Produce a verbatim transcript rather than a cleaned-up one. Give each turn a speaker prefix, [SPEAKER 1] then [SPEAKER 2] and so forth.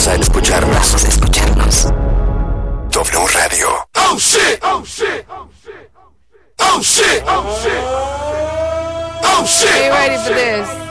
[SPEAKER 1] Vamos a escucharnos. Vamos a escucharnos. W Radio.
[SPEAKER 2] Oh shit! Oh shit! Oh shit! Oh shit! Oh shit! Oh shit!
[SPEAKER 3] Are you ready for this?